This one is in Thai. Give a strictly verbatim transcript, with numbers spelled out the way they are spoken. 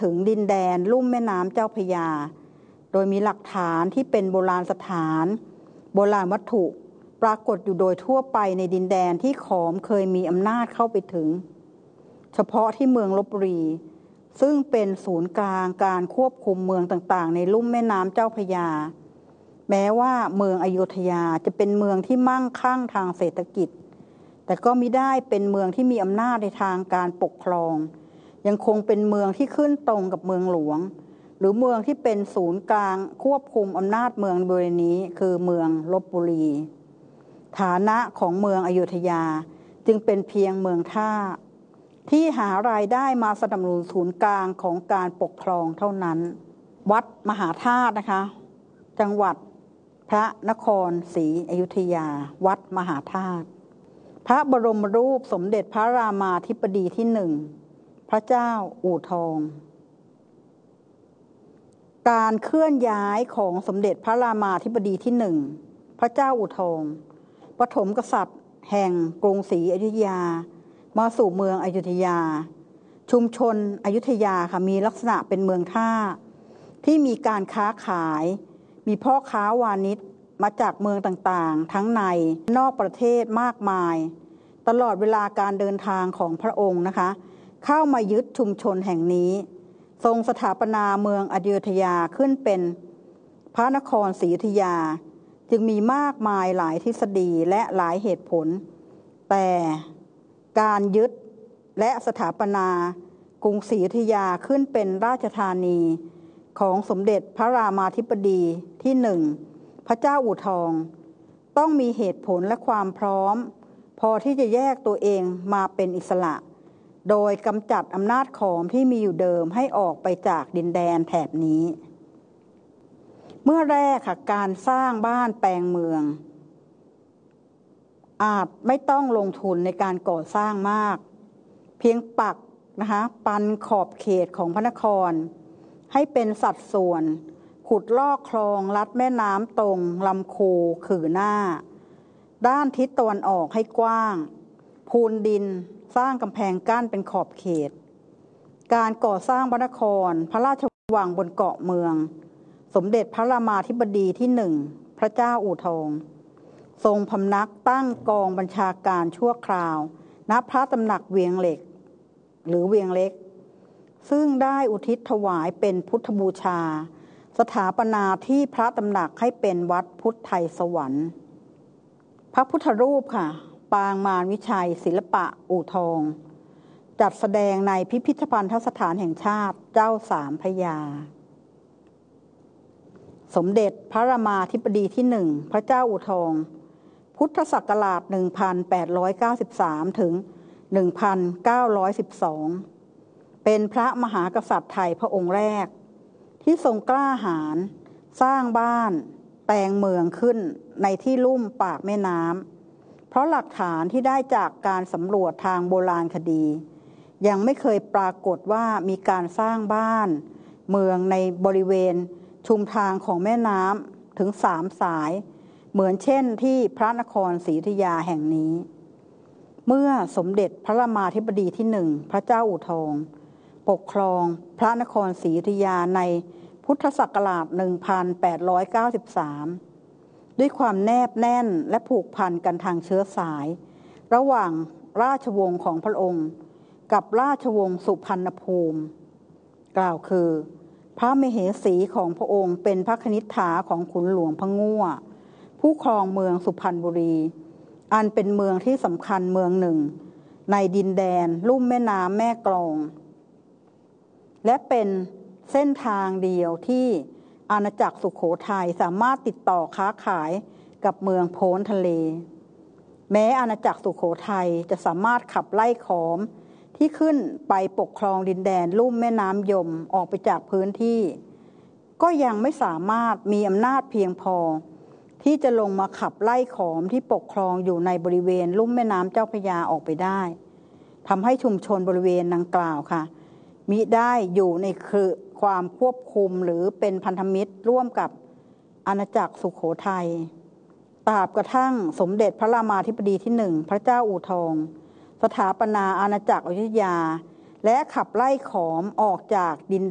ถึงดินแดนลุ่มแม่น้ำเจ้าพระยาโดยมีหลักฐานที่เป็นโบราณสถานโบราณวัตถุปรากฏอยู่โดยทั่วไปในดินแดนที่ขอมเคยมีอำนาจเข้าไปถึงเฉพาะที่เมืองลพบุรีซึ่งเป็นศูนย์กลางการควบคุมเมืองต่างๆในลุ่มแม่น้ำเจ้าพระยาแม้ว่าเมืองอโยธยาจะเป็นเมืองที่มั่งคั่งทางเศรษฐกิจแต่ก็มิได้เป็นเมืองที่มีอำนาจในทางการปกครองยังคงเป็นเมืองที่ขึ้นตรงกับเมืองหลวงหรือเมืองที่เป็นศูนย์กลางควบคุมอำนาจเมืองบริเวณนี้คือเมืองลพบุรีฐานะของเมืองอโยธยาจึงเป็นเพียงเมืองท่าที่หารายได้มาสนับสนุนศูนย์กลางของการปกครองเท่านั้นวัดมหาธาตุนะคะจังหวัดพระนครศรีอยุธยาวัดมหาธาตุพระบรมรูปสมเด็จพระรามาธิบดีที่หนึ่งพระเจ้าอู่ทองการเคลื่อนย้ายของสมเด็จพระรามาธิบดีที่หนึ่งพระเจ้าอู่ทองปฐมกษัตริย์แห่งกรุงศรีอยุธยามาสู่เมืองอยุธยาชุมชนอยุธยาค่ะมีลักษณะเป็นเมืองท่าที่มีการค้าขายมีพ่อค้าวานิชมาจากเมืองต่างๆทั้งในนอกประเทศมากมายตลอดเวลาการเดินทางของพระองค์นะคะเข้ามายึดชุมชนแห่งนี้ทรงสถาปนาเมืองอยุธยาขึ้นเป็นพระนครศรีอยุธยาจึงมีมากมายหลายทฤษฎีและหลายเหตุผลแต่การยึดและสถาปนากรุงศรีอยุธยาขึ้นเป็นราชธานีของสมเด็จพระรามาธิบดีที่หนึ่งพระเจ้าอู่ทองต้องมีเหตุผลและความพร้อมพอที่จะแยกตัวเองมาเป็นอิสระโดยกำจัดอำนาจขอมที่มีอยู่เดิมให้ออกไปจากดินแดนแถบนี้เมื่อแรกค่ะการสร้างบ้านแปลงเมืองอาจไม่ต้องลงทุนในการก่อสร้างมากเพียงปักนะคะปันขอบเขตของพระนครให้เป็นสัดส่วนขุดลอกคลองลัดแม่น้ำตรงลำคูขื่อหน้าด้านทิศตะวันออกให้กว้างพูนดินสร้างกำแพงกั้นเป็นขอบเขตการก่อสร้างพระนครพระราชวังบนเกาะเมืองสมเด็จพระรามาธิบดีที่หนึ่งพระเจ้าอู่ทองทรงพำนักตั้งกองบัญชาการชั่วคราวณพระตำหนักเวียงเหล็กหรือเวียงเล็กซึ่งได้อุทิศถวายเป็นพุทธบูชาสถาปนาที่พระตำหนักให้เป็นวัดพุทธไทยสวรรค์พระพุทธรูปค่ะปางมารวิชัยศิลปะอู่ทองจัดแสดงในพิพิธภัณฑสถานแห่งชาติเจ้าสามพระยาสมเด็จพระรามาธิบดีที่หนึ่งพระเจ้าอู่ทองพุทธศักราชหนึ่งพันแปดร้อยเก้าสิบสามถึงหนึ่งพันเก้าร้อยสิบสองเป็นพระมหากษัตริย์ไทยพระองค์แรกที่ทรงกล้าหาญสร้างบ้านแปลงเมืองขึ้นในที่ลุ่มปากแม่น้ำเพราะหลักฐานที่ได้จากการสำรวจทางโบราณคดียังไม่เคยปรากฏว่ามีการสร้างบ้านเมืองในบริเวณชุมทางของแม่น้ำถึงสามสายเหมือนเช่นที่พระนครศรีอยุธยาแห่งนี้เมื่อสมเด็จพระรามาธิบดีที่หนึ่งพระเจ้าอู่ทองปกครองพระนครศรีอยุธยาในพุทธศักราชหนึ่งพันแปดร้อยเก้าสิบสามด้วยความแนบแน่นและผูกพันกันทางเชื้อสายระหว่างราชวงศ์ของพระองค์กับราชวงศ์สุพรรณภูมิกล่าวคือพระมเหสีของพระองค์เป็นพระคณิษฐาของขุนหลวงพระงั่วผู้ครองเมืองสุพรรณบุรีอันเป็นเมืองที่สำคัญเมืองหนึ่งในดินแดนลุ่มแม่น้ำแม่กลองและเป็นเส้นทางเดียวที่อาณาจักรสุโขทัยสามารถติดต่อค้าขายกับเมืองโพ้นทะเลแม้อาณาจักรสุโขทัยจะสามารถขับไล่ขอมที่ขึ้นไปปกครองดินแดนลุ่มแม่น้ำยมออกไปจากพื้นที่ก็ยังไม่สามารถมีอำนาจเพียงพอที่จะลงมาขับไล่ขอมที่ปกครองอยู่ในบริเวณลุ่มแม่น้ำเจ้าพระยาออกไปได้ทำให้ชุมชนบริเวณดังกล่าวค่ะมิได้อยู่ในคือความควบคุมหรือเป็นพันธมิตรร่วมกับอาณาจักรสุโขทัยตราบกระทั่งสมเด็จพระรามาธิบดีที่หนึ่งพระเจ้าอู่ทองสถาปนาอาณาจักรอยุธยาและขับไล่ขอมออกจากดิน